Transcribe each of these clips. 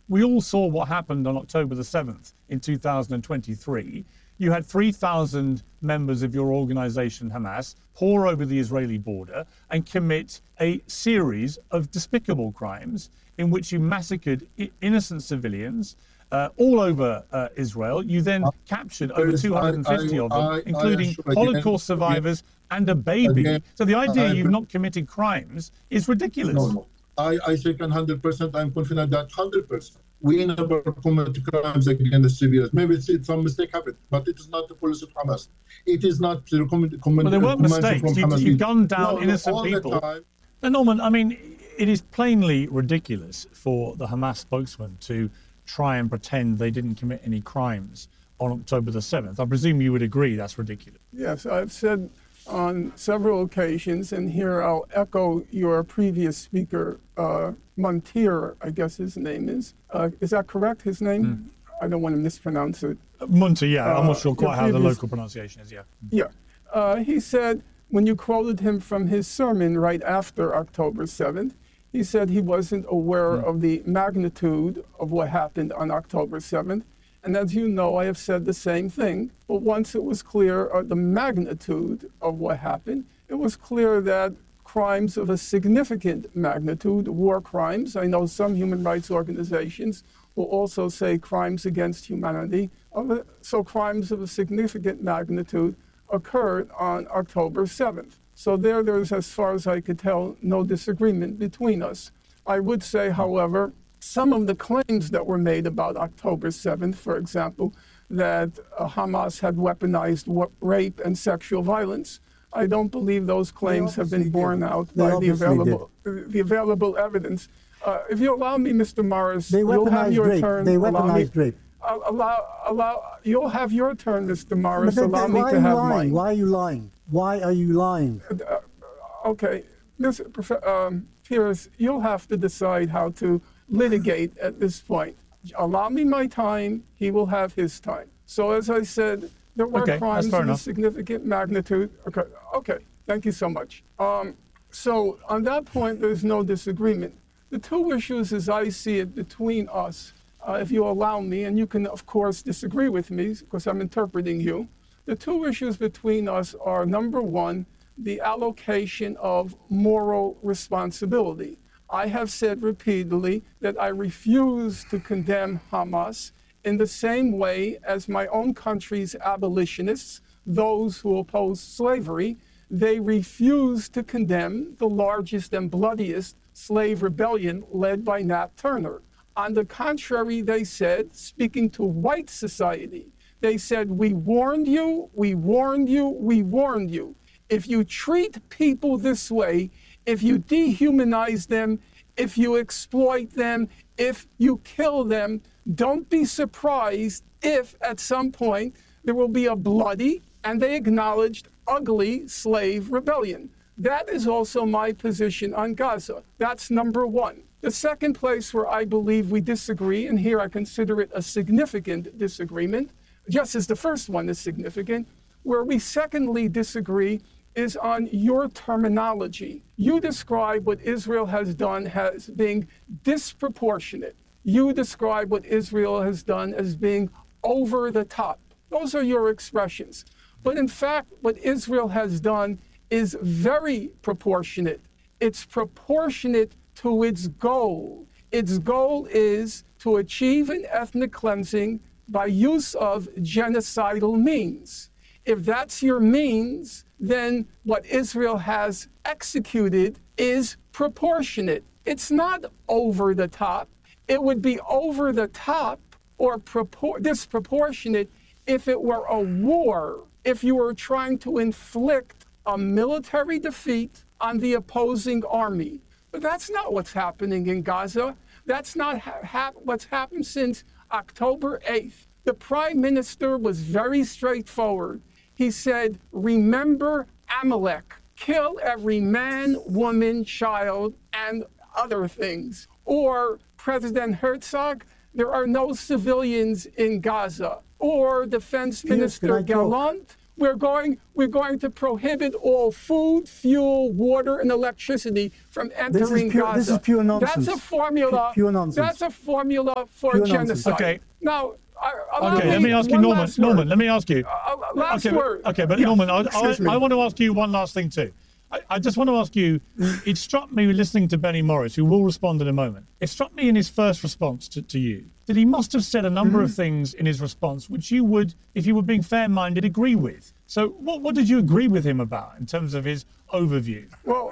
we all saw what happened on October the 7th in 2023. You had 3,000 members of your organization, Hamas, pour over the Israeli border and commit a series of despicable crimes in which you massacred innocent civilians all over Israel. You then captured over 250 of them, including Holocaust survivors and a baby. So the idea you've not committed crimes is ridiculous. No. I second 100%. I'm confident that 100%. We never commit crimes against civilians. Maybe it's some mistake happened, but it is not the policy of Hamas. It is not the Well, there weren't mistakes. You've gunned down innocent people. And Norman, I mean, it is plainly ridiculous for the Hamas spokesman to try and pretend they didn't commit any crimes on October the 7th. I presume you would agree that's ridiculous. Yes, I've said on several occasions, and here I'll echo your previous speaker, Montier, I guess his name is. Is that correct, his name? I don't want to mispronounce it. Montier, yeah. I'm not sure quite how the local pronunciation is, yeah. Yeah. He said, when you quoted him from his sermon right after October 7th, he said he wasn't aware of the magnitude of what happened on October 7th. And as you know, I have said the same thing. But once it was clear the magnitude of what happened, it was clear that crimes of a significant magnitude, war crimes, I know some human rights organizations will also say crimes against humanity, so crimes of a significant magnitude occurred on October 7th. So there's, as far as I could tell, no disagreement between us. I would say, however, some of the claims that were made about October 7th, for example, that Hamas had weaponized rape and sexual violence, I don't believe those claims have been borne out by the available evidence. If you allow me, Mr. Morris, you'll have your turn. They weaponized rape. You'll have your turn, Mr. Morris. Allow me to have mine. Why are you lying? Why are you lying? Okay, Mr. Pierce, you'll have to decide how to litigate at this point. Allow me my time, he will have his time. So as I said, there were crimes of a significant magnitude. Okay, thank you so much. So on that point, there's no disagreement. The two issues as I see it between us, if you allow me, and you can of course disagree with me because I'm interpreting you, the two issues between us are, number one, the allocation of moral responsibility. I have said repeatedly that I refuse to condemn Hamas in the same way as my own country's abolitionists, those who oppose slavery. They refuse to condemn the largest and bloodiest slave rebellion led by Nat Turner. On the contrary, they said, speaking to white society, they said, we warned you, we warned you, we warned you. If you treat people this way, if you dehumanize them, if you exploit them, if you kill them, don't be surprised if at some point there will be a bloody, and they acknowledged, ugly slave rebellion. That is also my position on Gaza. That's number one. The second place where I believe we disagree, and here I consider it a significant disagreement, just as the first one is significant, where we secondly disagree is on your terminology. You describe what Israel has done as being disproportionate. You describe what Israel has done as being over the top. Those are your expressions. But in fact, what Israel has done is very proportionate. It's proportionate to its goal. Its goal is to achieve an ethnic cleansing by use of genocidal means. If that's your means, then what Israel has executed is proportionate. It's not over the top. It would be over the top or disproportionate if it were a war, if you were trying to inflict a military defeat on the opposing army. But that's not what's happening in Gaza. That's not what's happened since October 8th. The prime minister was very straightforward. He said, remember Amalek, kill every man, woman, child, and other things. Or President Herzog, there are no civilians in Gaza. Or Defense Minister Gallant, we're going to prohibit all food, fuel, water, and electricity from entering Gaza. This is pure nonsense. That's a formula. Pure nonsense. That's a formula for Pure genocide. nonsense. Okay. Now, Okay, let me ask you, Norman. Norman, let me ask you. Last okay, word. Okay, but Yeah. Norman, I want to ask you one last thing too. I just want to ask you, it struck me listening to Benny Morris, who will respond in a moment. It struck me in his first response to you that he must have said a number of things in his response which you would, if you were being fair-minded, agree with. So what did you agree with him about in terms of his overview? Well,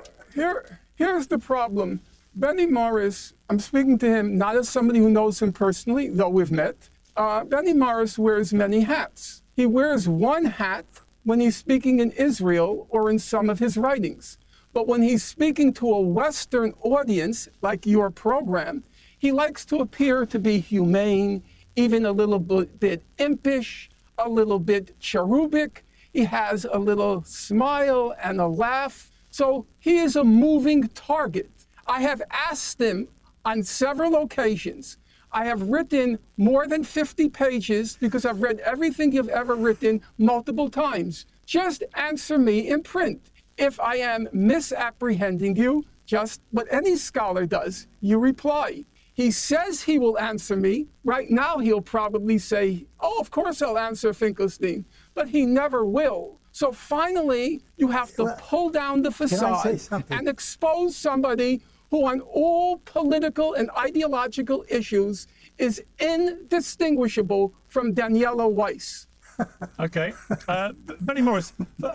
here's the problem. Benny Morris, I'm speaking to him not as somebody who knows him personally, though we've met. Benny Morris wears many hats. He wears one hat when he's speaking in Israel or in some of his writings. But when he's speaking to a Western audience, like your program, he likes to appear to be humane, even a little bit impish, a little bit cherubic. He has a little smile and a laugh. So he is a moving target. I have asked him on several occasions. I have written more than 50 pages because I've read everything you've ever written multiple times. Just answer me in print. If I am misapprehending you, just what any scholar does, you reply. He says he will answer me. Right now, he'll probably say, oh, of course I'll answer Finkelstein, but he never will. So finally, you have to pull down the facade and expose somebody who on all political and ideological issues is indistinguishable from Daniela Weiss. Okay. Benny Morris,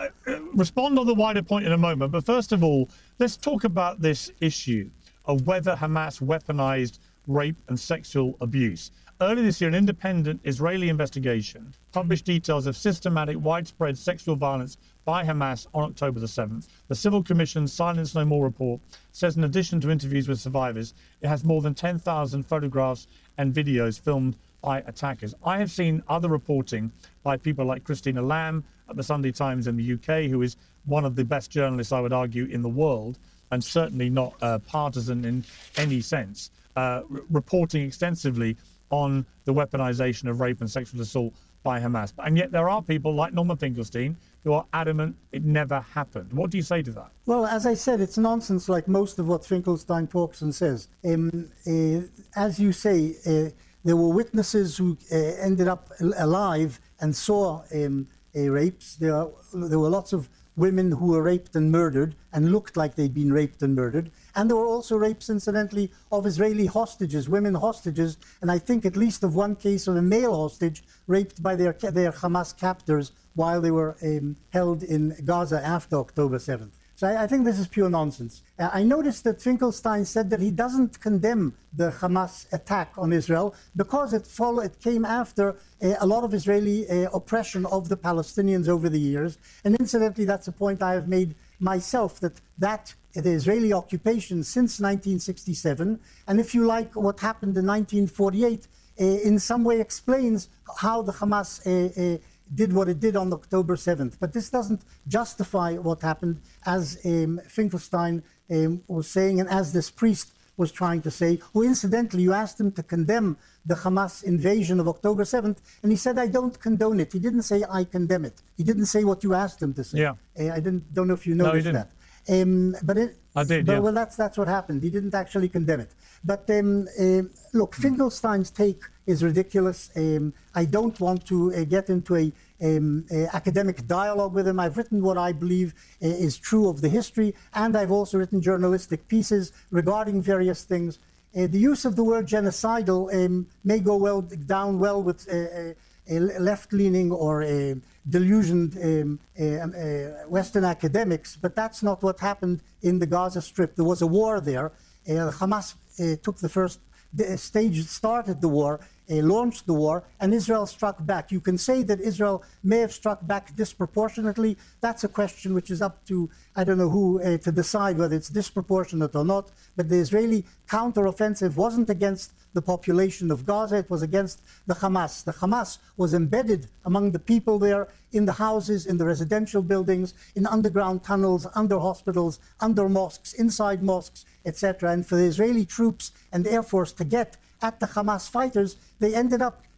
respond on the wider point in a moment. But first of all, let's talk about this issue of whether Hamas weaponized rape and sexual abuse. Earlier this year, an independent Israeli investigation published details of systematic, widespread sexual violence by Hamas on October the 7th. The Civil Commission's Silence No More report says, in addition to interviews with survivors, it has more than 10,000 photographs and videos filmed by attackers. I have seen other reporting by people like Christina Lamb at the Sunday Times in the UK, who is one of the best journalists, I would argue, in the world, and certainly not partisan in any sense, reporting extensively on the weaponization of rape and sexual assault by Hamas. And yet there are people like Norman Finkelstein who are adamant it never happened. What do you say to that? Well, as I said, it's nonsense like most of what Finkelstein talks and says. As you say, there were witnesses who ended up alive and saw rapes. There were lots of women who were raped and murdered and looked like they'd been raped and murdered. And there were also rapes, incidentally, of Israeli hostages, women hostages, and I think at least of one case of a male hostage raped by their Hamas captors while they were held in Gaza after October 7th. So I think this is pure nonsense. I noticed that Finkelstein said that he doesn't condemn the Hamas attack on Israel because it came after a lot of Israeli oppression of the Palestinians over the years. And incidentally, that's a point I have made myself, that the Israeli occupation since 1967, and if you like, what happened in 1948, in some way explains how the Hamas did what it did on October 7th. But this doesn't justify what happened, as Finkelstein was saying, and as this priest was trying to say, who incidentally, you asked him to condemn the Hamas invasion of October 7th, and he said, I don't condone it. He didn't say, I condemn it. He didn't say what you asked him to say. Yeah. I don't know if you noticed that. I did, yeah. Well, that's what happened. He didn't actually condemn it. But look, Finkelstein's take is ridiculous. I don't want to get into a academic dialogue with him. I've written what I believe is true of the history, and I've also written journalistic pieces regarding various things. The use of the word genocidal may go down well with left-leaning or delusioned Western academics, but that's not what happened in the Gaza Strip. There was a war there. Hamas took the first stage, started the war, launched the war, and Israel struck back. You can say that Israel may have struck back disproportionately. That's a question which is up to, I don't know who, to decide whether it's disproportionate or not. But the Israeli counteroffensive wasn't against the population of Gaza, it was against the Hamas. The Hamas was embedded among the people there, in the houses, in the residential buildings, in underground tunnels, under hospitals, under mosques, inside mosques, etc. And for the Israeli troops and the Air Force to get at the Hamas fighters, they ended up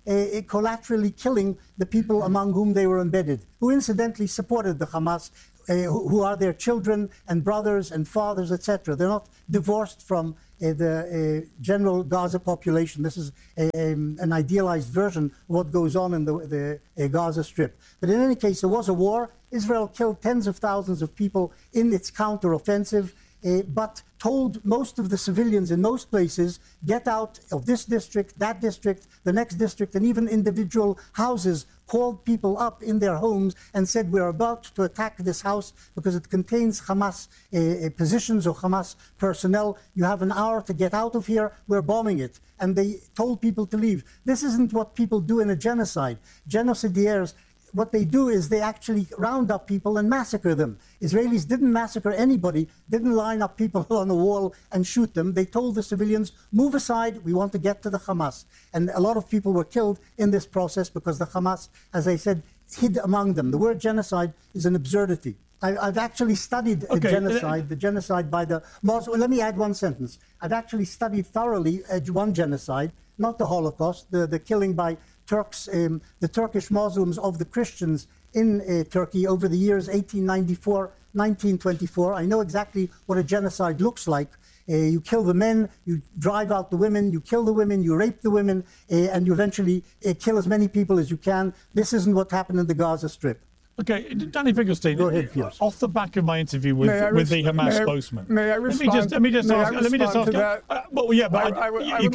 collaterally killing the people among whom they were embedded, who incidentally supported the Hamas, who are their children and brothers and fathers, etc. They're not divorced from the general Gaza population. This is an idealized version of what goes on in the Gaza Strip. But in any case, there was a war. Israel killed tens of thousands of people in its counteroffensive, but told most of the civilians in most places, get out of this district, that district, the next district, and even individual houses called people up in their homes and said, we're about to attack this house because it contains Hamas positions or Hamas personnel. You have an hour to get out of here. We're bombing it. And they told people to leave. This isn't what people do in a genocide. Genocidaires, what they do is they actually round up people and massacre them. Israelis didn't massacre anybody, didn't line up people on a wall and shoot them. They told the civilians, move aside, we want to get to the Hamas. And a lot of people were killed in this process because the Hamas, as I said, hid among them. The word genocide is an absurdity. I've actually studied the genocide by the Muslims. Let me add one sentence. I've actually studied thoroughly one genocide, not the Holocaust, the killing by Turks, the Turkish Muslims of the Christians in Turkey over the years 1894, 1924. I know exactly what a genocide looks like. You kill the men, you drive out the women, you kill the women, you rape the women, and you eventually kill as many people as you can. This isn't what happened in the Gaza Strip. Okay, Danny Finkelstein, go ahead, Piers. Off the back of my interview with the Hamas spokesman. May I respond? Let me just ask. Well, yeah, but you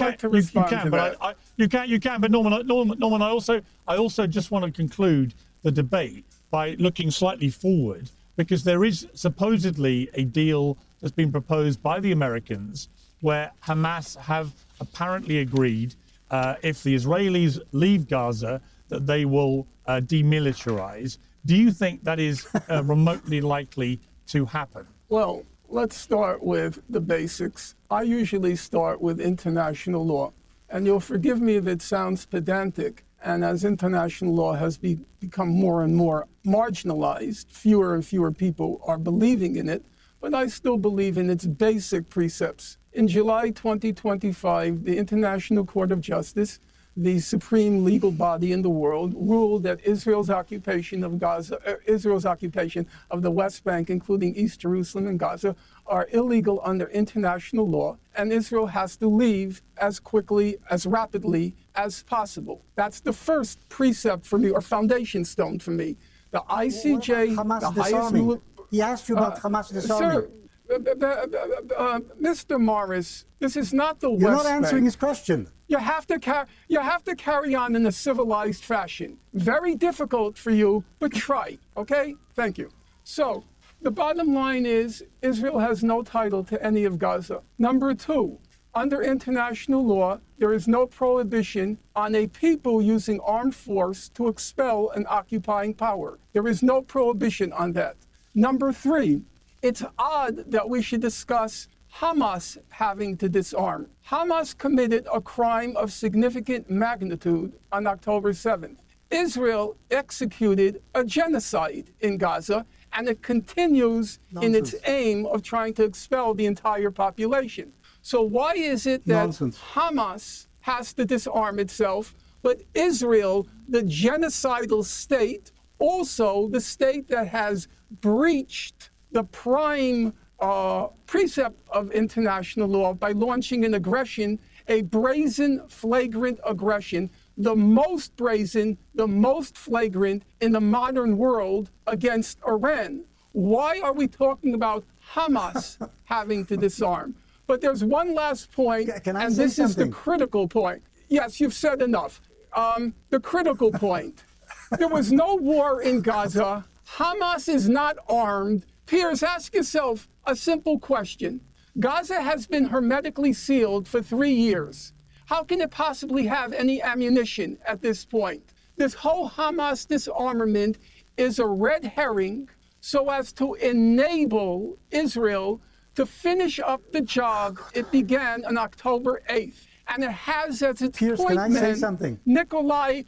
can. But Norman, I also just want to conclude the debate by looking slightly forward, because there is supposedly a deal that's been proposed by the Americans where Hamas have apparently agreed, if the Israelis leave Gaza, that they will demilitarize. Do you think that is remotely likely to happen? Well, let's start with the basics. I usually start with international law. And you'll forgive me if it sounds pedantic. And as international law has become more and more marginalized, fewer and fewer people are believing in it. But I still believe in its basic precepts. In July 2025, the International Court of Justice, the supreme legal body in the world, ruled that Israel's occupation of Gaza, Israel's occupation of the West Bank, including East Jerusalem and Gaza, are illegal under international law, and Israel has to leave as quickly, as rapidly as possible. That's the first precept for me, or foundation stone for me. The ICJ, the highest... He asked you about Hamas disarming. Sir, Mr. Morris, this is not the West Bank. You're not answering his question. You have to carry on in a civilized fashion. Very difficult for you, but try, okay? Thank you. So, the bottom line is Israel has no title to any of Gaza. Number two, under international law, there is no prohibition on a people using armed force to expel an occupying power. There is no prohibition on that. Number three, it's odd that we should discuss Hamas having to disarm. Hamas committed a crime of significant magnitude on October 7th. Israel executed a genocide in Gaza, and it continues in its aim of trying to expel the entire population. So why is it that Hamas has to disarm itself, but Israel, the genocidal state, also the state that has breached the prime precept of international law by launching an aggression, a brazen, flagrant aggression, the most brazen, the most flagrant in the modern world against Iran? Why are we talking about Hamas having to disarm? But there's one last point, and this is the critical point. Yes, you've said enough. The critical point. There was no war in Gaza. Hamas is not armed. Piers, ask yourself a simple question. Gaza has been hermetically sealed for 3 years. How can it possibly have any ammunition at this point? This whole Hamas disarmament is a red herring so as to enable Israel to finish up the job it began on October 8th. And it has as its point man Nikolai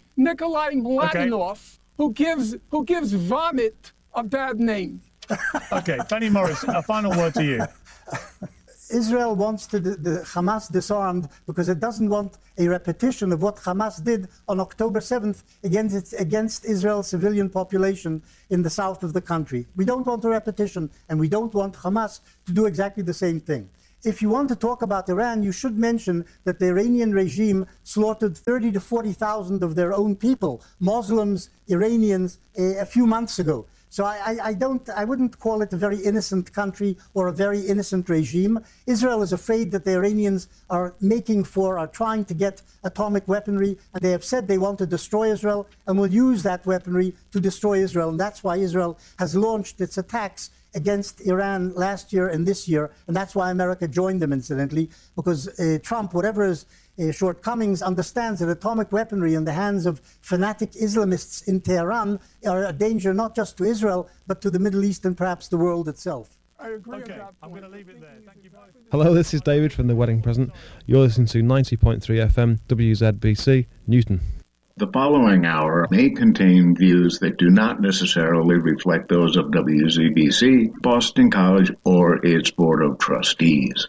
Mladenov, who gives vomit a bad name. Okay, Danny Morris, a final word to you. Israel wants the Hamas disarmed because it doesn't want a repetition of what Hamas did on October 7th against Israel's civilian population in the south of the country. We don't want a repetition, and we don't want Hamas to do exactly the same thing. If you want to talk about Iran, you should mention that the Iranian regime slaughtered 30 to 40,000 of their own people, Muslims, Iranians, a few months ago. So I wouldn't call it a very innocent country or a very innocent regime. Israel is afraid that the Iranians are trying to get atomic weaponry, and they have said they want to destroy Israel and will use that weaponry to destroy Israel. And that's why Israel has launched its attacks against Iran last year and this year, and that's why America joined them, incidentally, because Trump, whatever his shortcomings, understands that atomic weaponry in the hands of fanatic Islamists in Tehran are a danger not just to Israel, but to the Middle East and perhaps the world itself. I agree. Okay, on that I'm point. going to leave it there. Thank you both. Hello, this is David from The Wedding Present. You're listening to 90.3 FM, WZBC, Newton. The following hour may contain views that do not necessarily reflect those of WZBC, Boston College, or its Board of Trustees.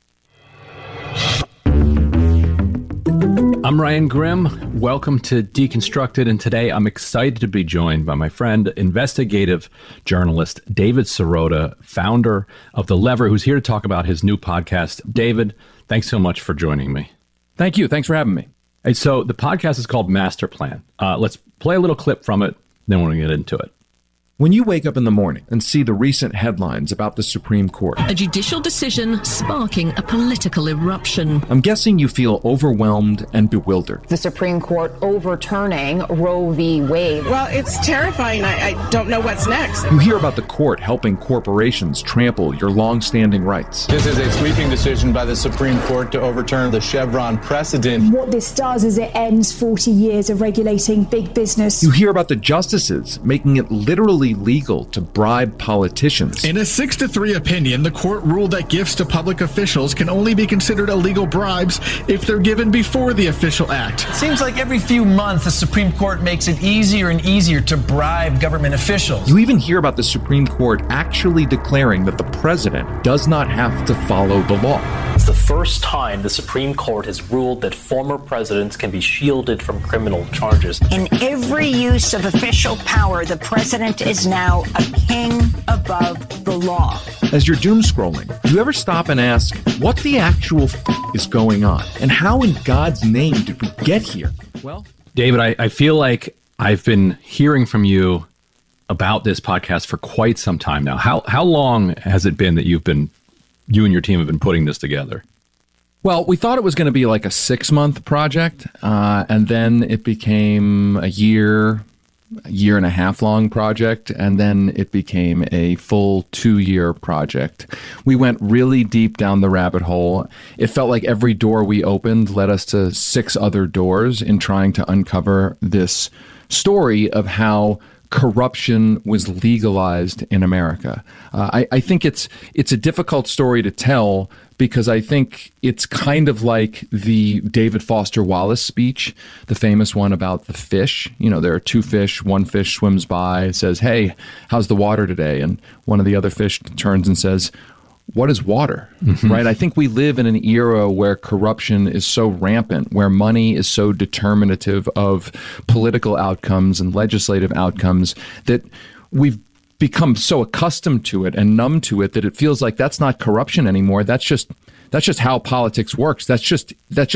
I'm Ryan Grimm. Welcome to Deconstructed, and today I'm excited to be joined by my friend, investigative journalist David Sirota, founder of The Lever, who's here to talk about his new podcast. David, thanks so much for joining me. Thank you. Thanks for having me. And so the podcast is called Master Plan. Let's play a little clip from it, then we're going to get into it. When you wake up in the morning and see the recent headlines about the Supreme Court, a judicial decision sparking a political eruption, I'm guessing you feel overwhelmed and bewildered. The Supreme Court overturning Roe v. Wade. Well, it's terrifying. I don't know what's next. You hear about the court helping corporations trample your long-standing rights. This is a sweeping decision by the Supreme Court to overturn the Chevron precedent. What this does is it ends 40 years of regulating big business. You hear about the justices making it literally legal to bribe politicians. In a 6-3 opinion, the court ruled that gifts to public officials can only be considered illegal bribes if they're given before the official act. It seems like every few months the Supreme Court makes it easier and easier to bribe government officials. You even hear about the Supreme Court actually declaring that the president does not have to follow the law. It's the first time the Supreme Court has ruled that former presidents can be shielded from criminal charges. In every use of official power, the president is now a king above the law. As you're doom scrolling, do you ever stop and ask what the actual is going on? And how in God's name did we get here? Well, David, I feel like I've been hearing from you about this podcast for quite some time now. How long has it been that you and your team have been putting this together? Well, we thought it was going to be like a 6-month project, and then it became a year and a half long project, and then it became a full 2-year project. We went really deep down the rabbit hole. It felt like every door we opened led us to 6 other doors in trying to uncover this story of how corruption was legalized in America. I think it's a difficult story to tell because I think it's kind of like the David Foster Wallace speech, the famous one about the fish. You know, there are 2 fish, one fish swims by, says, "Hey, how's the water today?" And one of the other fish turns and says, "What is water?" Mm-hmm. Right? I think we live in an era where corruption is so rampant, where money is so determinative of political outcomes and legislative outcomes that we've become so accustomed to it and numb to it that it feels like that's not corruption anymore. That's just how politics works. That just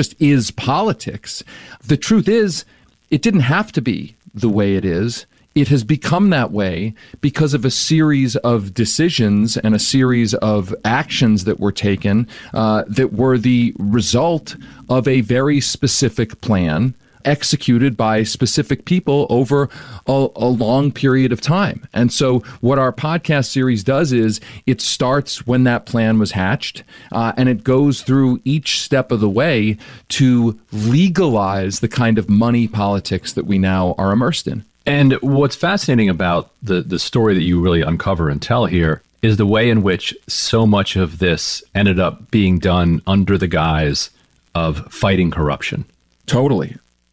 is politics. The truth is, it didn't have to be the way it is. It has become that way because of a series of decisions and a series of actions that were taken that were the result of a very specific plan executed by specific people over a long period of time. And so what our podcast series does is it starts when that plan was hatched, and it goes through each step of the way to legalize the kind of money politics that we now are immersed in. And what's fascinating about the story that you really uncover and tell here is the way in which so much of this ended up being done under the guise of fighting corruption. Totally.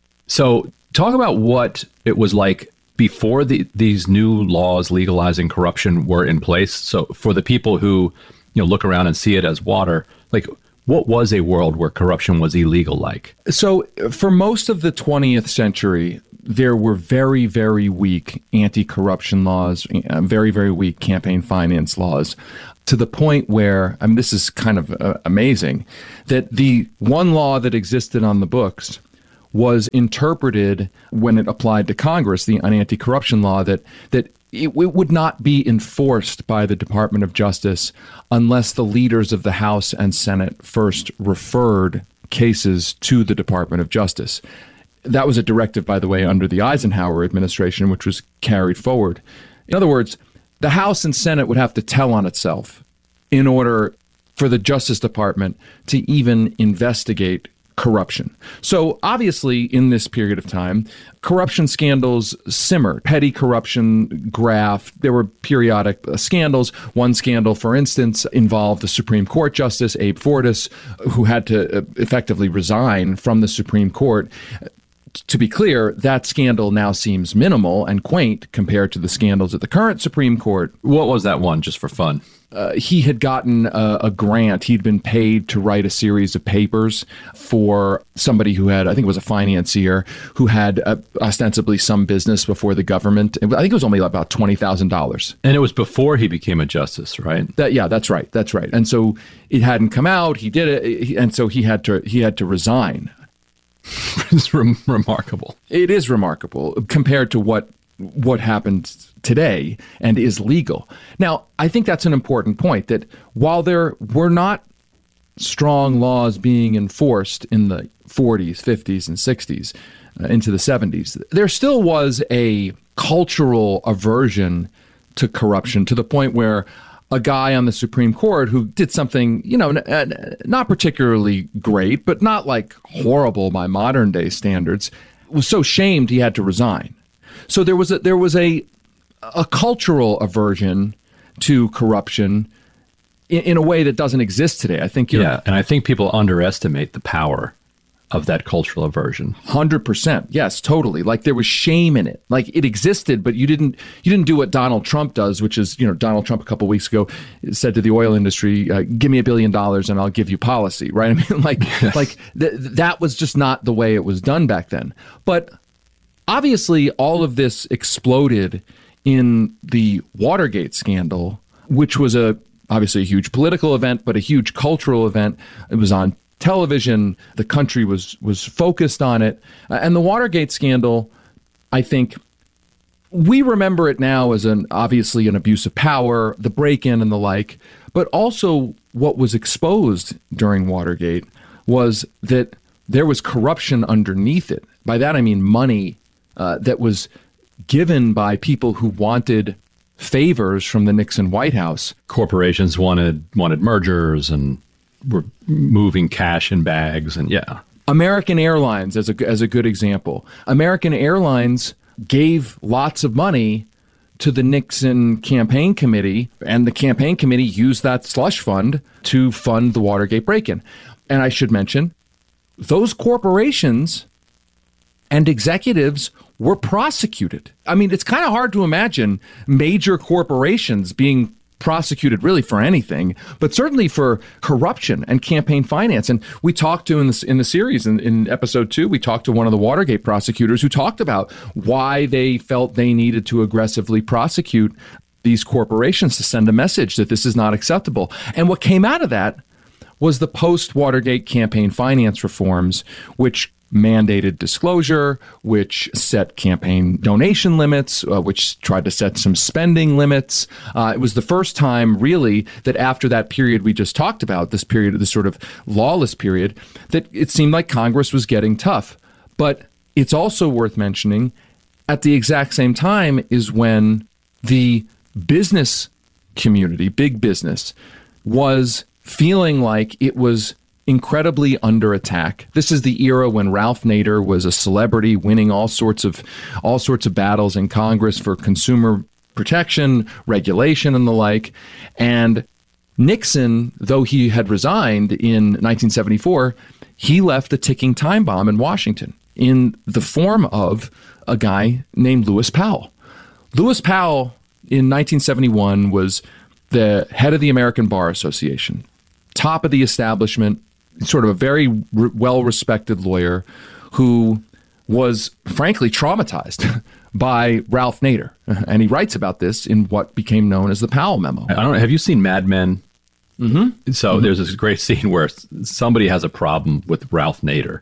So talk about what it was like before these new laws legalizing corruption were in place. So for the people who look around and see it as water, Like, what was a world where corruption was illegal like? So for most of the 20th century, there were very, very weak anti-corruption laws, very, very weak campaign finance laws, to the point where, I mean, this is kind of amazing, that the one law that existed on the books was interpreted when it applied to Congress, an anti-corruption law, that it would not be enforced by the Department of Justice unless the leaders of the House and Senate first referred cases to the Department of Justice. That was a directive, by the way, under the Eisenhower administration, which was carried forward. In other words, the House and Senate would have to tell on itself in order for the Justice Department to even investigate corruption. So obviously, in this period of time, corruption scandals simmered. Petty corruption graph. There were periodic scandals. One scandal, for instance, involved the Supreme Court Justice, Abe Fortas, who had to effectively resign from the Supreme Court. To be clear, that scandal now seems minimal and quaint compared to the scandals at the current Supreme Court. What was that one, just for fun? He had gotten a grant. He'd been paid to write a series of papers for somebody who had, I think it was a financier, who had ostensibly some business before the government. I think it was only about $20,000. And it was before he became a justice, right? Yeah, that's right. That's right. And so it hadn't come out. He did it. And so he had to resign. It's remarkable. It is remarkable compared to what happened today and is legal. Now, I think that's an important point, that while there were not strong laws being enforced in the 40s, 50s, and 60s, into the 70s, there still was a cultural aversion to corruption, to the point where a guy on the Supreme Court who did something, not particularly great, but not like horrible by modern day standards, was so shamed he had to resign. So there was a cultural aversion to corruption in a way that doesn't exist today. I think and I think people underestimate the power of that cultural aversion. 100%. Yes, totally. Like there was shame in it. Like it existed, but you didn't do what Donald Trump does, which is, Donald Trump a couple of weeks ago said to the oil industry, give me $1 billion and I'll give you policy, right? I mean, that was just not the way it was done back then. But obviously, all of this exploded in the Watergate scandal, which was obviously a huge political event, but a huge cultural event. It was on television. The country was focused on it. And the Watergate scandal, I think, we remember it now as obviously an abuse of power, the break-in and the like. But also what was exposed during Watergate was that there was corruption underneath it. By that, I mean money that was given by people who wanted favors from the Nixon White House. Corporations wanted mergers and were moving cash in bags, and American Airlines as a good example. American Airlines gave lots of money to the Nixon campaign committee, and the campaign committee used that slush fund to fund the Watergate break-in. And I should mention, those corporations and executives were prosecuted. I mean, it's kind of hard to imagine major corporations being prosecuted really for anything, but certainly for corruption and campaign finance. And we talked to in the series, in episode 2, we talked to one of the Watergate prosecutors who talked about why they felt they needed to aggressively prosecute these corporations to send a message that this is not acceptable. And what came out of that was the post-Watergate campaign finance reforms, which mandated disclosure, which set campaign donation limits, which tried to set some spending limits. It was the first time, really, that after that period we just talked about, this sort of lawless period, that it seemed like Congress was getting tough. But it's also worth mentioning, at the exact same time is when the business community, big business, was feeling like it was incredibly under attack. This is the era when Ralph Nader was a celebrity, winning all sorts of battles in Congress for consumer protection, regulation, and the like. And Nixon, though he had resigned in 1974, he left a ticking time bomb in Washington in the form of a guy named Lewis Powell. Lewis Powell in 1971 was the head of the American Bar Association. top of the establishment, sort of a very well-respected lawyer who was frankly traumatized by Ralph Nader. And he writes about this in what became known as the Powell Memo. I don't know. Have you seen Mad Men? Mm-hmm. So there's this great scene where somebody has a problem with Ralph Nader.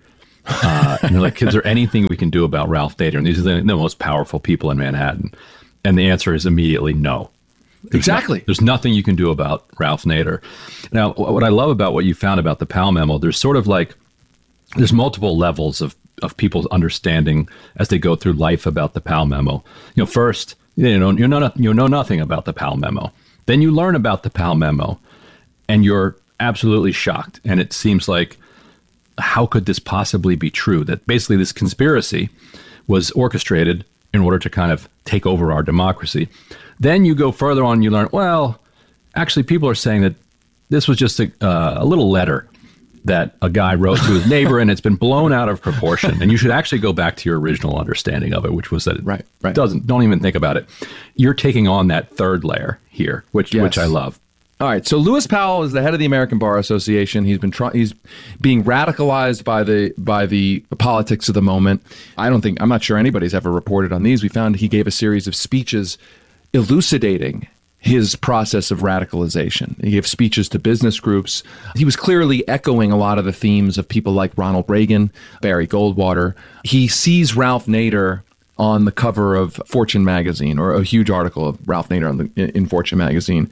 And they're like, is there anything we can do about Ralph Nader? And these are the most powerful people in Manhattan. And the answer is immediately no. There's nothing you can do about Ralph Nader. Now, what I love about what you found about the Powell Memo, there's sort of like, there's multiple levels of people's understanding as they go through life about the Powell Memo. First, you know nothing about the Powell Memo. Then you learn about the Powell Memo, and you're absolutely shocked. And it seems like, how could this possibly be true? That basically this conspiracy was orchestrated in order to kind of take over our democracy. Then you go further on, you learn, well, actually people are saying that this was just a little letter that a guy wrote to his neighbor, and it's been blown out of proportion. And you should actually go back to your original understanding of it, which was that it don't even think about it. You're taking on that third layer here, which I love. All right, so Lewis Powell is the head of the American Bar Association. He's being radicalized by the politics of the moment. I'm not sure anybody's ever reported on these. We found he gave a series of speeches elucidating his process of radicalization. He gave speeches to business groups. He was clearly echoing a lot of the themes of people like Ronald Reagan, Barry Goldwater. He sees Ralph Nader on the cover of Fortune magazine, or a huge article of Ralph Nader in Fortune magazine.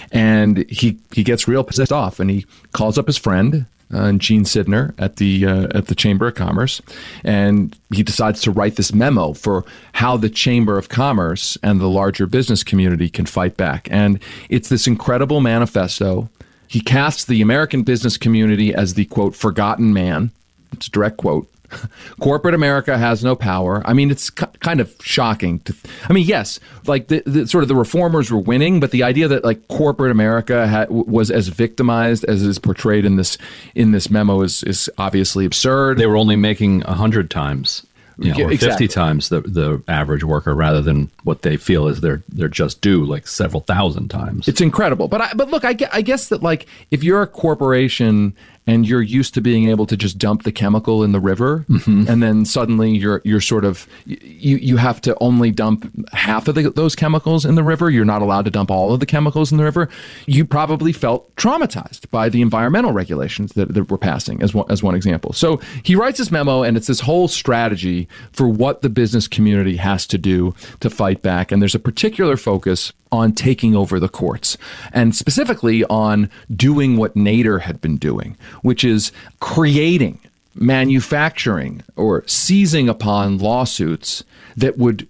And he gets real pissed off, and he calls up his friend, Gene Sidner at the Chamber of Commerce, and he decides to write this memo for how the Chamber of Commerce and the larger business community can fight back. And it's this incredible manifesto. He casts the American business community as the, quote, forgotten man. It's a direct quote. Corporate America has no power. I mean, it's kind of shocking. Yes, like the sort of the reformers were winning, but the idea that like corporate America was as victimized as is portrayed in this memo is obviously absurd. They were only making 100 times, or 50 times the average worker, rather than what they feel is they're just due, like several thousand times. It's incredible. But look, I guess that like if you're a corporation and you're used to being able to just dump the chemical in the river, and then suddenly you're sort of you have to only dump half of those chemicals in the river. You're not allowed to dump all of the chemicals in the river. You probably felt traumatized by the environmental regulations that were passing, as one example. So he writes this memo, and it's this whole strategy for what the business community has to do to fight back. And there's a particular focus on taking over the courts, and specifically on doing what Nader had been doing, which is creating, manufacturing, or seizing upon lawsuits that would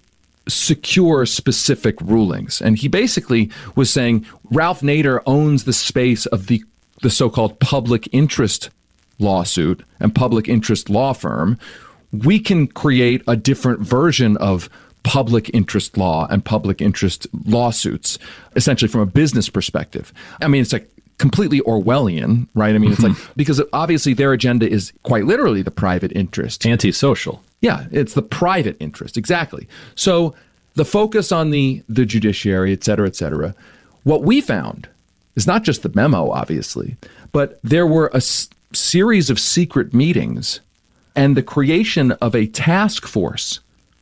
secure specific rulings. And he basically was saying Ralph Nader owns the space of the so-called public interest lawsuit and public interest law firm. We can create a different version of public interest law and public interest lawsuits, essentially from a business perspective. I mean, it's like completely Orwellian, right? I mean, it's like, because obviously their agenda is quite literally the private interest. Antisocial. Yeah, it's the private interest, exactly. So the focus on the judiciary, et cetera, what we found is not just the memo, obviously, but there were a series of secret meetings and the creation of a task force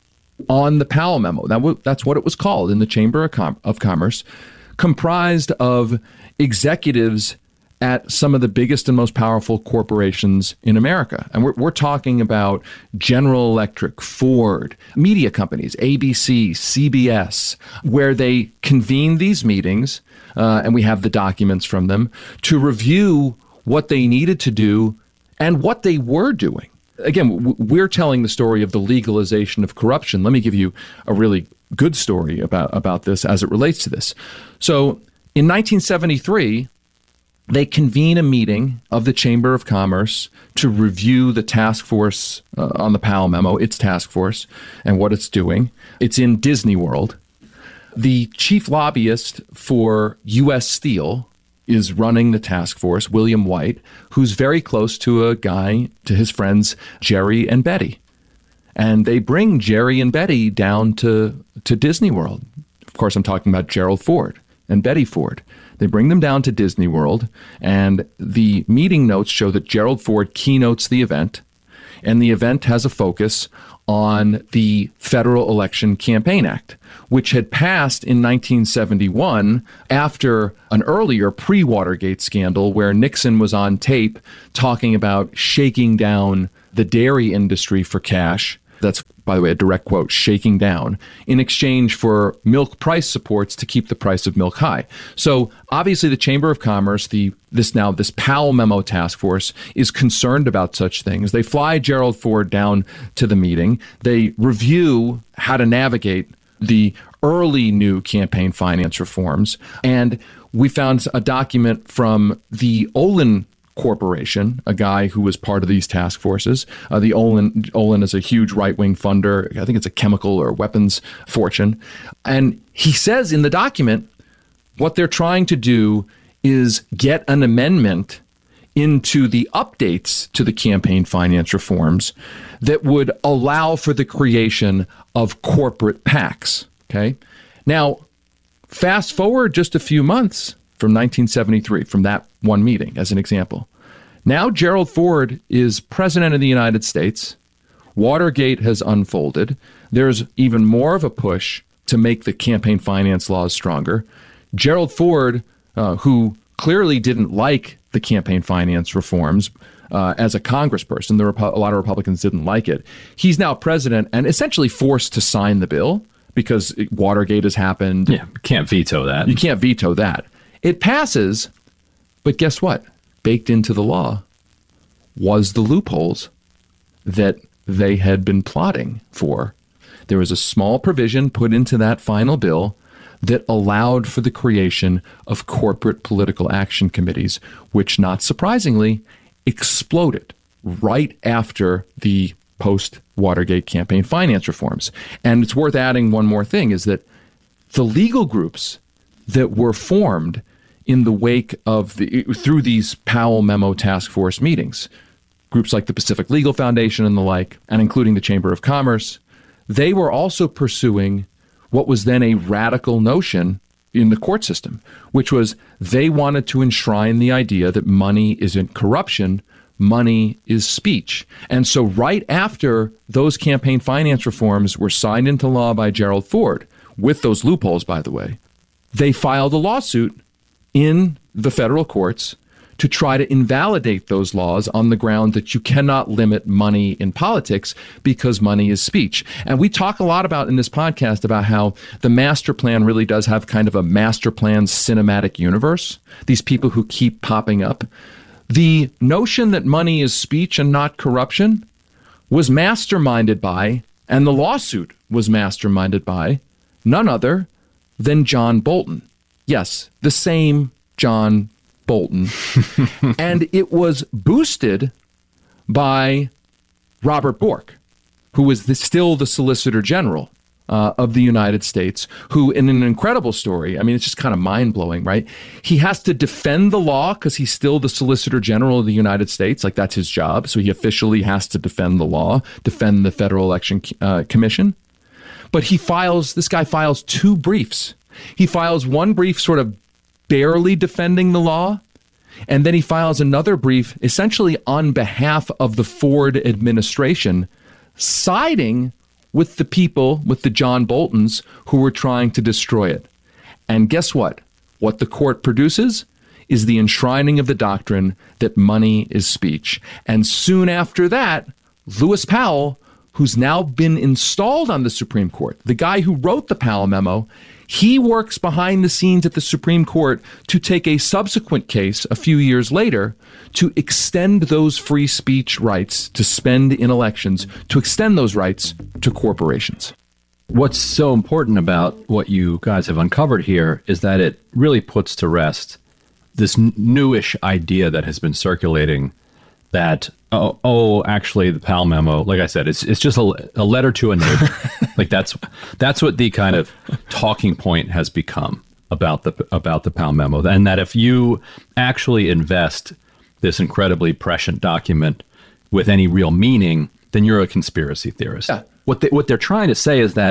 on the Powell Memo. That's what it was called in the Chamber of Commerce, comprised of executives at some of the biggest and most powerful corporations in America. And we're talking about General Electric, Ford, media companies, ABC, CBS, where they convene these meetings, and we have the documents from them, to review what they needed to do and what they were doing. Again, we're telling the story of the legalization of corruption. Let me give you a really good story about this as it relates to this. So in 1973, they convene a meeting of the Chamber of Commerce to review the task force on the Powell Memo, its task force, and what it's doing. It's in Disney World. The chief lobbyist for U.S. Steel is running the task force, William White, who's very close to his friends Jerry and Betty. And they bring Jerry and Betty down to Disney World. Of course, I'm talking about Gerald Ford and Betty Ford. They bring them down to Disney World, and the meeting notes show that Gerald Ford keynotes the event, and the event has a focus on the Federal Election Campaign Act, which had passed in 1971 after an earlier pre-Watergate scandal where Nixon was on tape talking about shaking down the dairy industry for cash. That's, by the way, a direct quote, shaking down, in exchange for milk price supports to keep the price of milk high. So obviously the Chamber of Commerce, this Powell Memo Task Force, is concerned about such things. They fly Gerald Ford down to the meeting. They review how to navigate the early new campaign finance reforms. And we found a document from the Olin Corporation, a guy who was part of these task forces. The Olin is a huge right-wing funder. I think it's a chemical or weapons fortune. And he says in the document, what they're trying to do is get an amendment into the updates to the campaign finance reforms that would allow for the creation of corporate PACs. Okay. Now, fast forward just a few months from 1973, from that one meeting, as an example. Now Gerald Ford is president of the United States. Watergate has unfolded. There's even more of a push to make the campaign finance laws stronger. Gerald Ford, who clearly didn't like the campaign finance reforms as a congressperson, a lot of Republicans didn't like it. He's now president and essentially forced to sign the bill because Watergate has happened. Yeah, can't veto that. You can't veto that. It passes, but guess what? Baked into the law was the loopholes that they had been plotting for. There was a small provision put into that final bill that allowed for the creation of corporate political action committees, which, not surprisingly, exploded right after the post-Watergate campaign finance reforms. And it's worth adding one more thing, is that the legal groups that were formed in the wake of through these Powell Memo Task Force meetings, groups like the Pacific Legal Foundation and the like, and including the Chamber of Commerce, they were also pursuing what was then a radical notion in the court system, which was they wanted to enshrine the idea that money isn't corruption, money is speech. And so right after those campaign finance reforms were signed into law by Gerald Ford, with those loopholes, by the way, they filed a lawsuit in the federal courts to try to invalidate those laws on the ground that you cannot limit money in politics because money is speech. And we talk a lot about in this podcast about how the master plan really does have kind of a master plan cinematic universe, these people who keep popping up. The notion that money is speech and not corruption was masterminded by, and the lawsuit was masterminded by, none other than John Bolton. Yes, the same John Bolton. And it was boosted by Robert Bork, who was still the Solicitor General of the United States, who, in an incredible story, I mean, it's just kind of mind-blowing, right? He has to defend the law because he's still the Solicitor General of the United States. Like, that's his job. So he officially has to defend the law, defend the Federal Election Commission. But this guy files two briefs. He files one brief sort of barely defending the law, and then he files another brief essentially on behalf of the Ford administration, siding with the people, with the John Boltons, who were trying to destroy it. And guess what? What the court produces is the enshrining of the doctrine that money is speech. And soon after that, Lewis Powell, who's now been installed on the Supreme Court, the guy who wrote the Powell Memo, he works behind the scenes at the Supreme Court to take a subsequent case a few years later to extend those free speech rights to spend in elections, to extend those rights to corporations. What's so important about what you guys have uncovered here is that it really puts to rest this newish idea that has been circulating that, actually, the Powell Memo, like I said, it's just a letter to a neighbor. Like that's what the kind of talking point has become about the Powell Memo, and that if you actually invest this incredibly prescient document with any real meaning, then you're a conspiracy theorist. Yeah. What they're trying to say is that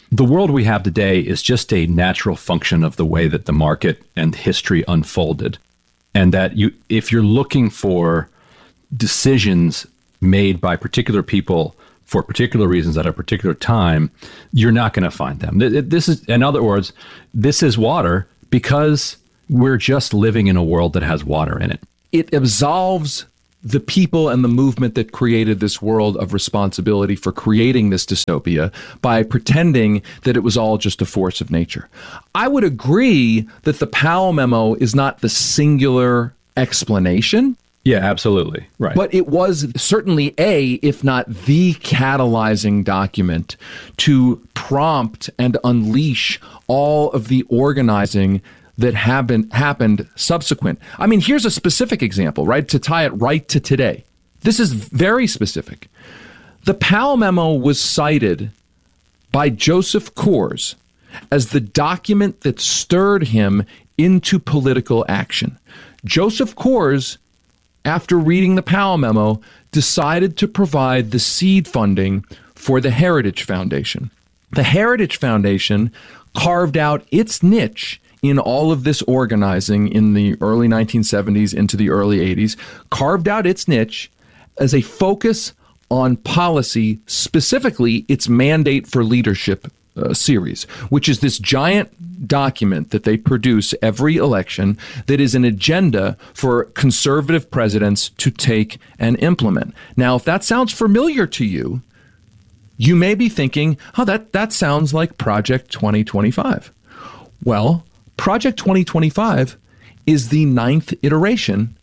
the world we have today is just a natural function of the way that the market and history unfolded. And that if you're looking for decisions made by particular people for particular reasons at a particular time, you're not going to find them. This is, in other words, this is water because we're just living in a world that has water in it. It absolves the people and the movement that created this world of responsibility for creating this dystopia by pretending that it was all just a force of nature. I would agree that the Powell memo is not the singular explanation. Yeah, absolutely. Right. But it was certainly if not the catalyzing document to prompt and unleash all of the organizing that happened subsequent. I mean, here's a specific example, right? To tie it right to today. This is very specific. The Powell memo was cited by Joseph Coors as the document that stirred him into political action. Joseph Coors, after reading the Powell memo, decided to provide the seed funding for the Heritage Foundation. The Heritage Foundation carved out its niche in all of this organizing in the early 1970s into the early 80s, carved out its niche as a focus on policy, specifically its Mandate for Leadership series, which is this giant document that they produce every election that is an agenda for conservative presidents to take and implement. Now, if that sounds familiar to you, you may be thinking, that sounds like Project 2025. Well, Project 2025 is the 9th iteration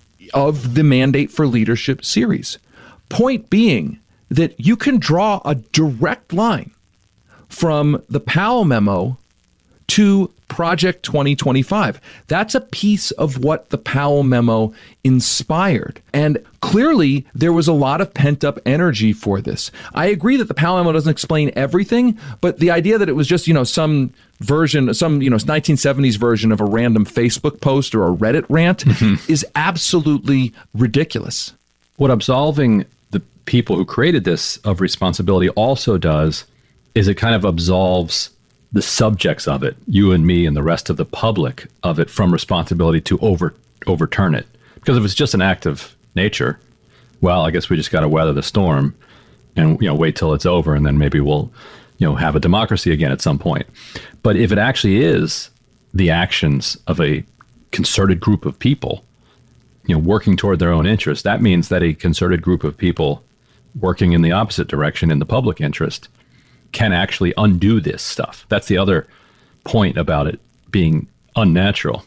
of the Mandate for Leadership series. Point being that you can draw a direct line from the Powell memo to Project 2025. That's a piece of what the Powell memo inspired. And clearly, there was a lot of pent-up energy for this. I agree that the Powell memo doesn't explain everything, but the idea that it was just, some version, 1970s version of a random Facebook post or a Reddit rant is absolutely ridiculous. What absolving the people who created this of responsibility also does is it kind of absolves the subjects of it, you and me and the rest of the public of it, from responsibility to overturn it. Because if it's just an act of nature, well, I guess we just got to weather the storm and wait till it's over, and then maybe we'll have a democracy again at some point. But if it actually is the actions of a concerted group of people, working toward their own interests, that means that a concerted group of people working in the opposite direction in the public interest can actually undo this stuff. That's the other point about it being unnatural.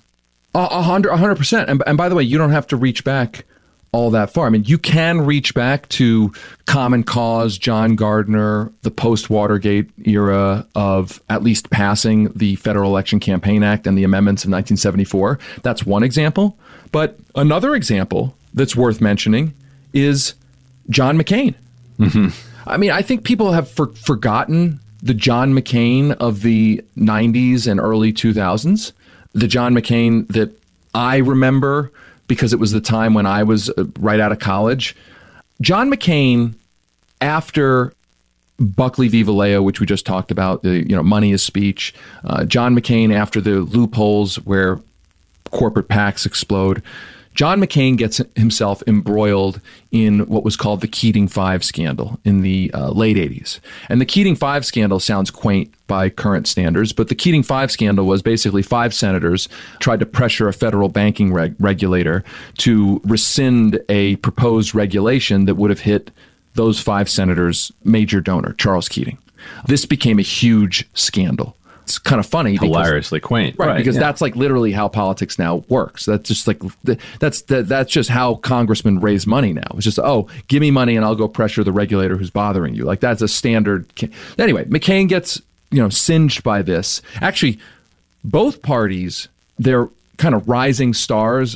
100%. And by the way, you don't have to reach back all that far. I mean, you can reach back to Common Cause, John Gardner, the post-Watergate era of at least passing the Federal Election Campaign Act and the amendments of 1974. That's one example. But another example that's worth mentioning is John McCain. Mm-hmm. I mean, I think people have forgotten the John McCain of the 90s and early 2000s, the John McCain that I remember because it was the time when I was right out of college. John McCain, after Buckley v. Valeo, which we just talked about, money is speech. John McCain, after the loopholes where corporate PACs explode, John McCain gets himself embroiled in what was called the Keating Five scandal in the late 80s. And the Keating Five scandal sounds quaint by current standards, but the Keating Five scandal was basically 5 senators tried to pressure a federal banking regulator to rescind a proposed regulation that would have hit those 5 senators' major donor, Charles Keating. This became a huge scandal. It's kind of funny. Hilariously quaint. Right, because that's like literally how politics now works. That's just like, that's just how congressmen raise money now. It's just, give me money and I'll go pressure the regulator who's bothering you. Like that's a standard. Anyway, McCain gets, singed by this. Actually, both parties, they're kind of rising stars,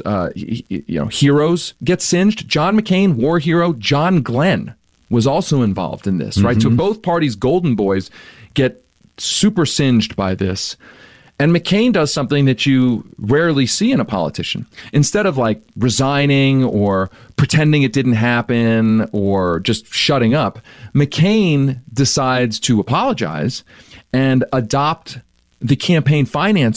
heroes get singed. John McCain, war hero. John Glenn was also involved in this, right? So both parties' golden boys get super singed by this. And McCain does something that you rarely see in a politician. Instead of like resigning or pretending it didn't happen or just shutting up, McCain decides to apologize and adopt the campaign finance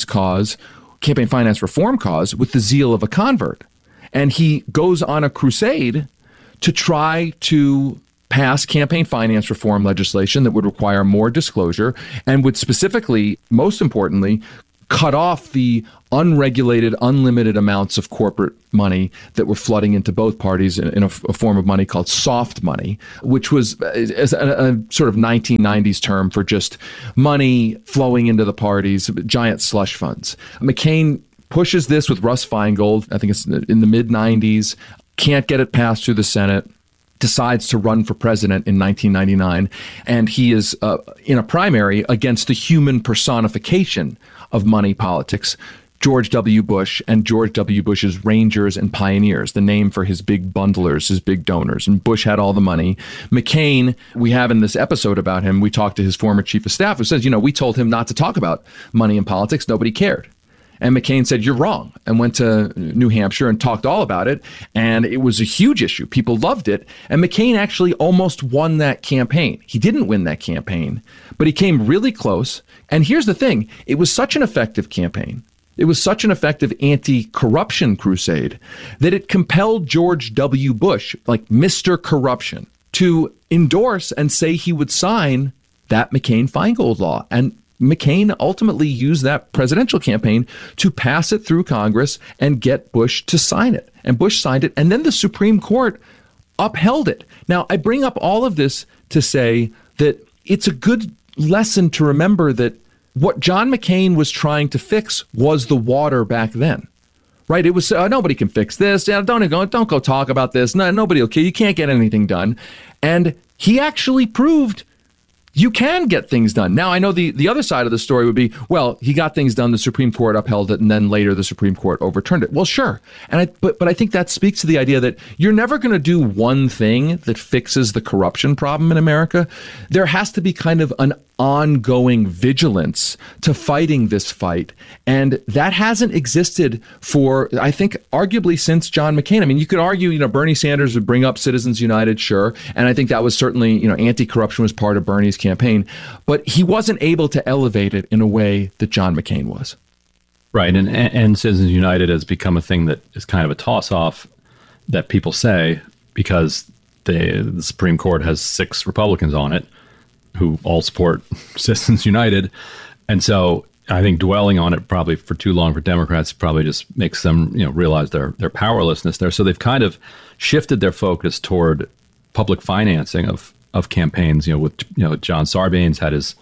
reform cause with the zeal of a convert. And he goes on a crusade to try to pass campaign finance reform legislation that would require more disclosure and would specifically, most importantly, cut off the unregulated, unlimited amounts of corporate money that were flooding into both parties in a form of money called soft money, which was a sort of 1990s term for just money flowing into the parties, giant slush funds. McCain pushes this with Russ Feingold, I think it's in the mid-90s, can't get it passed through the Senate, decides to run for president in 1999, and he is in a primary against the human personification of money politics, George W. Bush and George W. Bush's Rangers and Pioneers, the name for his big bundlers, his big donors. And Bush had all the money. McCain, we have in this episode about him, we talked to his former chief of staff who says, we told him not to talk about money in politics. Nobody cared. And McCain said, you're wrong, and went to New Hampshire and talked all about it. And it was a huge issue. People loved it. And McCain actually almost won that campaign. He didn't win that campaign, but he came really close. And here's the thing. It was such an effective campaign. It was such an effective anti-corruption crusade that it compelled George W. Bush, like Mr. Corruption, to endorse and say he would sign that McCain-Feingold law. And McCain ultimately used that presidential campaign to pass it through Congress and get Bush to sign it. And Bush signed it. And then the Supreme Court upheld it. Now, I bring up all of this to say that it's a good lesson to remember that what John McCain was trying to fix was the water back then, right? It was nobody can fix this. Don't go talk about this. No, nobody will care. You can't get anything done. And he actually proved you can get things done. Now, I know the other side of the story would be, well, he got things done, the Supreme Court upheld it, and then later the Supreme Court overturned it. Well, sure. But I think that speaks to the idea that you're never going to do one thing that fixes the corruption problem in America. There has to be kind of an ongoing vigilance to fighting this fight. And that hasn't existed for, I think, arguably since John McCain. I mean, you could argue, Bernie Sanders would bring up Citizens United, sure. And I think that was certainly, anti-corruption was part of Bernie's campaign. But he wasn't able to elevate it in a way that John McCain was. Right. And Citizens United has become a thing that is kind of a toss-off that people say because the Supreme Court has 6 Republicans on it who all support Citizens United. And so I think dwelling on it probably for too long for Democrats probably just makes them, realize their powerlessness there. So they've kind of shifted their focus toward public financing of campaigns, with, John Sarbanes had his,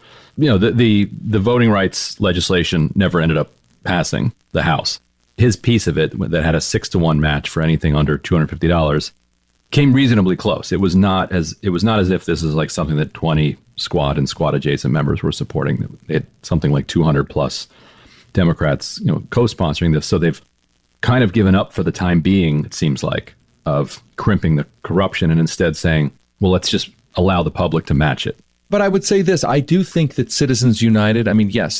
the voting rights legislation never ended up passing the House. His piece of it that had a 6-to-1 match for anything under $250 came reasonably close. It was not as if this is like something that 20 squad and squad adjacent members were supporting. They had something like 200 plus Democrats, co-sponsoring this. So they've kind of given up for the time being, it seems like, of crimping the corruption and instead saying, well, let's just allow the public to match it. But I would say this, I do think that Citizens United, I mean, yes,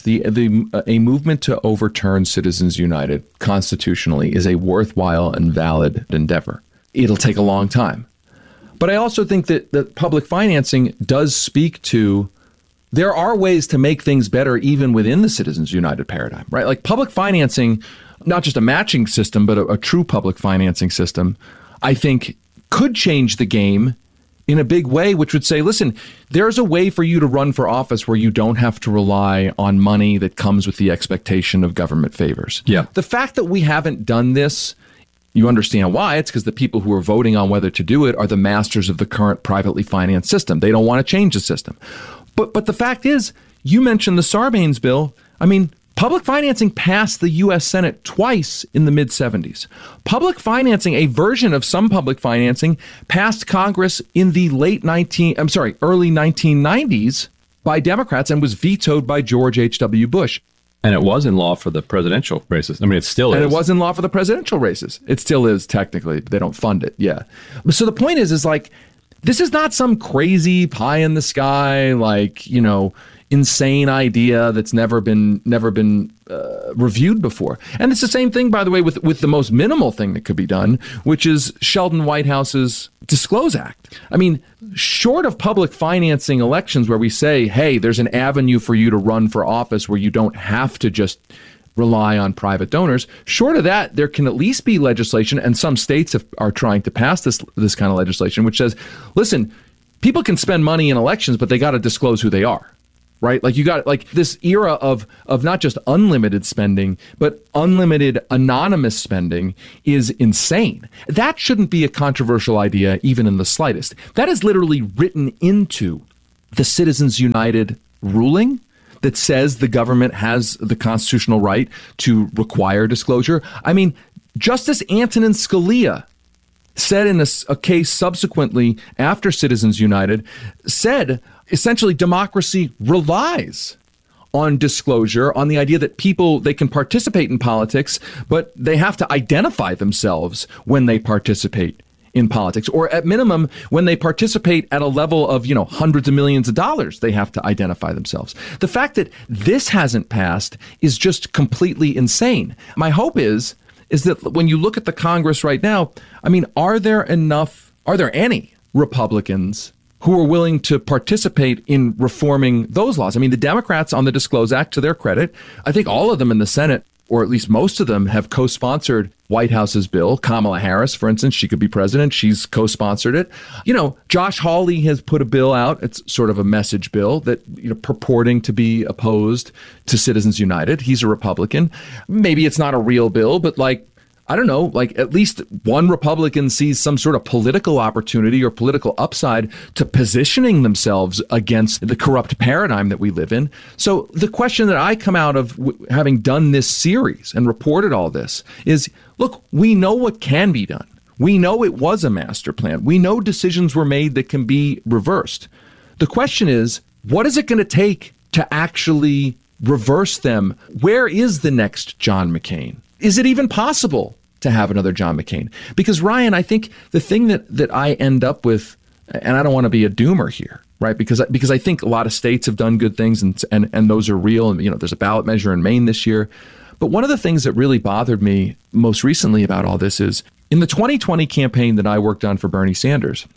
a movement to overturn Citizens United constitutionally is a worthwhile and valid endeavor. It'll take a long time. But I also think that public financing does speak to, there are ways to make things better even within the Citizens United paradigm, right? Like public financing, not just a matching system, but a true public financing system, I think could change the game in a big way, which would say, listen, there's a way for you to run for office where you don't have to rely on money that comes with the expectation of government favors. Yeah. The fact that we haven't done this, you understand why. It's because the people who are voting on whether to do it are the masters of the current privately financed system. They don't want to change the system. But the fact is, you mentioned the Sarbanes bill. I mean, public financing passed the U.S. Senate twice in the mid-'70s. Public financing, a version of some public financing, passed Congress in the early 1990s by Democrats and was vetoed by George H.W. Bush. And it was in law for the presidential races. I mean, it still is. And it was in law for the presidential races. It still is, technically. They don't fund it. Yeah. So the point is like, this is not some crazy pie in the sky, like, insane idea that's never been reviewed before. And it's the same thing, by the way, with the most minimal thing that could be done, which is Sheldon Whitehouse's Disclose Act. I mean, short of public financing elections where we say, hey, there's an avenue for you to run for office where you don't have to just rely on private donors. Short of that, there can at least be legislation, and some states are trying to pass this kind of legislation, which says, listen, people can spend money in elections, but they got to disclose who they are, right? Like you got like this era of not just unlimited spending, but unlimited anonymous spending is insane. That shouldn't be a controversial idea, even in the slightest. That is literally written into the Citizens United ruling that says the government has the constitutional right to require disclosure. I mean, Justice Antonin Scalia said in a case subsequently after Citizens United, said essentially democracy relies on disclosure, on the idea that people, they can participate in politics, but they have to identify themselves when they participate in politics, or at minimum, when they participate at a level of, hundreds of millions of dollars, they have to identify themselves. The fact that this hasn't passed is just completely insane. My hope is that when you look at the Congress right now, I mean, are there any Republicans who are willing to participate in reforming those laws? I mean, the Democrats on the Disclose Act, to their credit, I think all of them in the Senate, or at least most of them, have co-sponsored Whitehouse's bill. Kamala Harris, for instance, she could be president. She's co-sponsored it. Josh Hawley has put a bill out. It's sort of a message bill that, purporting to be opposed to Citizens United. He's a Republican. Maybe it's not a real bill, but I don't know, at least one Republican sees some sort of political opportunity or political upside to positioning themselves against the corrupt paradigm that we live in. So the question that I come out of having done this series and reported all this is, look, we know what can be done. We know it was a master plan. We know decisions were made that can be reversed. The question is, what is it going to take to actually reverse them? Where is the next John McCain? Is it even possible to have another John McCain? Because, Ryan, I think the thing that I end up with, and I don't want to be a doomer here, right? Because I think a lot of states have done good things and those are real. And, there's a ballot measure in Maine this year. But one of the things that really bothered me most recently about all this is in the 2020 campaign that I worked on for Bernie Sanders,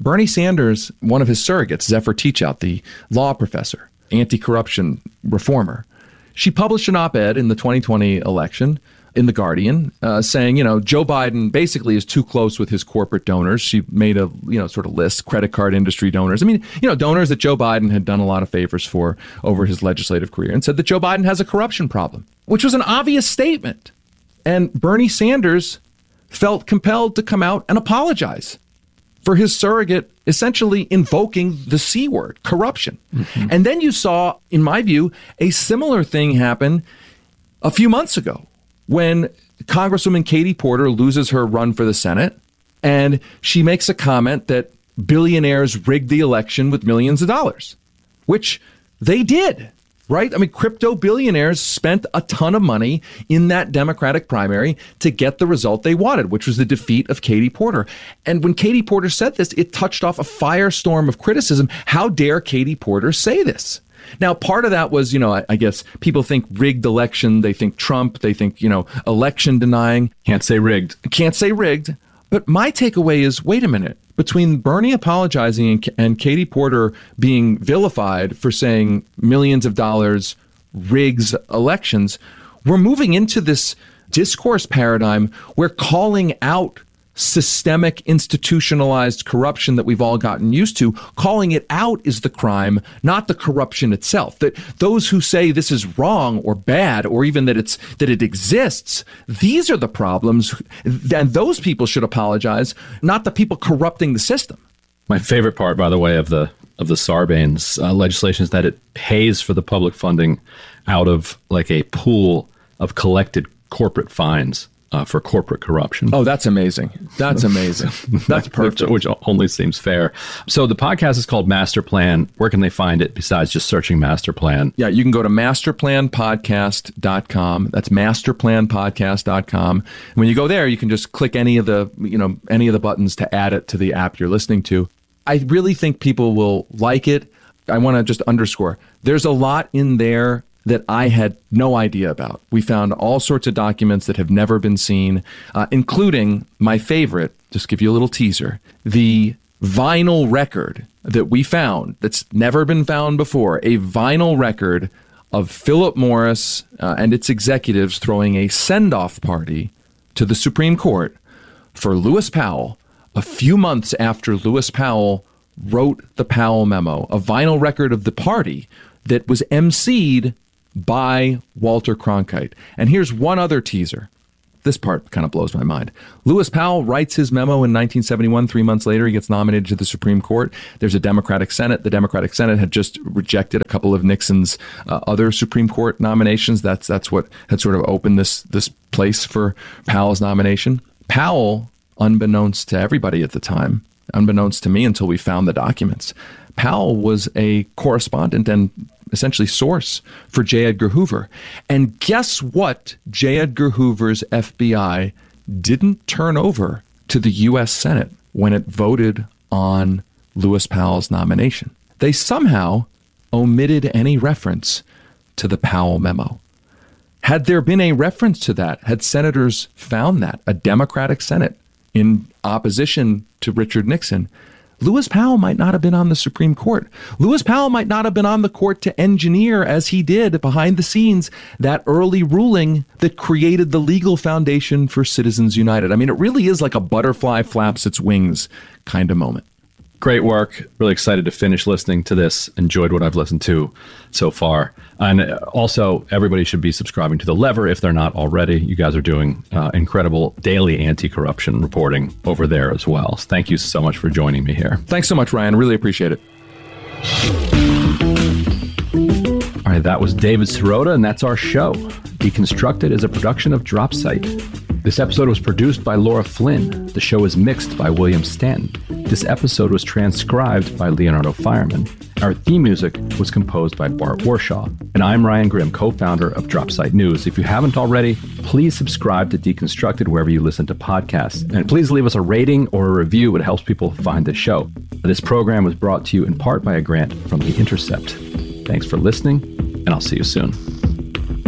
one of his surrogates, Zephyr Teachout, the law professor, anti-corruption reformer, she published an op-ed in the 2020 election in The Guardian saying, Joe Biden basically is too close with his corporate donors. She made a, sort of list, credit card industry donors. I mean, donors that Joe Biden had done a lot of favors for over his legislative career, and said that Joe Biden has a corruption problem, which was an obvious statement. And Bernie Sanders felt compelled to come out and apologize for his surrogate essentially invoking the C word, corruption. Mm-hmm. And then you saw, in my view, a similar thing happen a few months ago when Congresswoman Katie Porter loses her run for the Senate, and she makes a comment that billionaires rigged the election with millions of dollars, which they did, right? I mean, crypto billionaires spent a ton of money in that Democratic primary to get the result they wanted, which was the defeat of Katie Porter. And when Katie Porter said this, it touched off a firestorm of criticism. How dare Katie Porter say this? Now, part of that was, I guess people think rigged election. They think Trump. They think, election denying. Can't say rigged. But my takeaway is, wait a minute. Between Bernie apologizing and Katie Porter being vilified for saying millions of dollars rigs elections, we're moving into this discourse paradigm where calling out systemic institutionalized corruption that we've all gotten used to, calling it out is the crime, not the corruption itself. That those who say this is wrong or bad, or even that it exists, these are the problems, and those people should apologize, not the people corrupting the system. My favorite part, by the way, of the Sarbanes legislation is that it pays for the public funding out of like a pool of collected corporate fines for corporate corruption. Oh, that's amazing. That's amazing. That's perfect. Which only seems fair. So the podcast is called Master Plan. Where can they find it besides just searching Master Plan? Yeah, you can go to masterplanpodcast.com. That's masterplanpodcast.com. And when you go there, you can just click any of the buttons to add it to the app you're listening to. I really think people will like it. I want to just underscore, there's a lot in there that I had no idea about. We found all sorts of documents that have never been seen, including my favorite, just give you a little teaser, the vinyl record that we found that's never been found before, a vinyl record of Philip Morris and its executives throwing a send-off party to the Supreme Court for Lewis Powell a few months after Lewis Powell wrote the Powell Memo, a vinyl record of the party that was emceed by Walter Cronkite. And here's one other teaser. This part kind of blows my mind. Lewis Powell writes his memo in 1971. 3 months later, he gets nominated to the Supreme Court. There's a Democratic Senate. The Democratic Senate had just rejected a couple of Nixon's other Supreme Court nominations. That's what had sort of opened this place for Powell's nomination. Powell, unbeknownst to everybody at the time, unbeknownst to me until we found the documents, Powell was a correspondent and essentially source for J. Edgar Hoover. And guess what J. Edgar Hoover's FBI didn't turn over to the U.S. Senate when it voted on Lewis Powell's nomination? They somehow omitted any reference to the Powell Memo. Had there been a reference to that, had senators found that, a Democratic Senate in opposition to Richard Nixon, Lewis Powell might not have been on the Supreme Court. Lewis Powell might not have been on the court to engineer, as he did behind the scenes, that early ruling that created the legal foundation for Citizens United. I mean, it really is like a butterfly flaps its wings kind of moment. Great work. Really excited to finish listening to this. Enjoyed what I've listened to so far. And also, everybody should be subscribing to The Lever if they're not already. You guys are doing incredible daily anti-corruption reporting over there as well. So thank you so much for joining me here. Thanks so much, Ryan. Really appreciate it. All right, that was David Sirota, and that's our show. Deconstructed is a production of Dropsite. This episode was produced by Laura Flynn. The show is mixed by William Stanton. This episode was transcribed by Leonardo Fireman. Our theme music was composed by Bart Warshaw. And I'm Ryan Grimm, co-founder of Dropsite News. If you haven't already, please subscribe to Deconstructed wherever you listen to podcasts. And please leave us a rating or a review. It helps people find the show. This program was brought to you in part by a grant from The Intercept. Thanks for listening, and I'll see you soon.